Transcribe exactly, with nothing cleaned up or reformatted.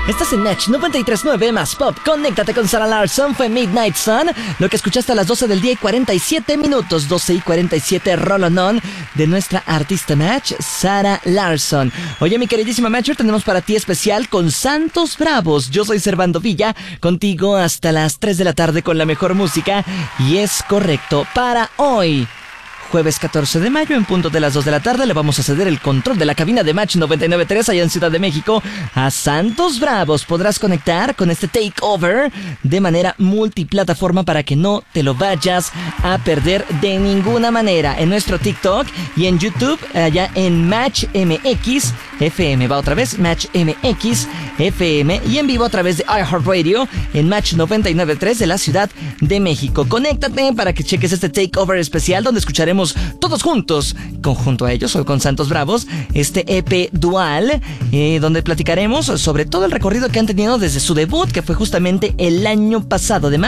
Estás en Match noventa y tres punto nueve más Pop. Conéctate con Sarah Larsson. Fue Midnight Sun. Lo que escuchaste a las doce del día y cuarenta y siete minutos. doce y cuarenta y siete, Roll On de nuestra artista Match, Sarah Larsson. Oye, mi queridísima Matcher, tenemos para ti especial con Santos Bravos. Yo soy Servando Villa, contigo hasta las tres de la tarde con la mejor música. Y es correcto, para hoy, jueves catorce de mayo, en punto de las dos de la tarde, le vamos a ceder el control de la cabina de Match noventa y nueve punto tres allá en Ciudad de México a Santos Bravos. Podrás conectar con este takeover de manera multiplataforma para que no te lo vayas a perder de ninguna manera. En nuestro TikTok y en YouTube, allá en Match M X F M. Va otra vez, Match M X F M. Y en vivo a través de iHeartRadio en Match noventa y nueve punto tres de la Ciudad de México. Conéctate para que cheques este takeover especial donde escucharemos todos juntos, conjunto a ellos o con Santos Bravos, este E P dual, eh, donde platicaremos sobre todo el recorrido que han tenido desde su debut, que fue justamente el año pasado. Además,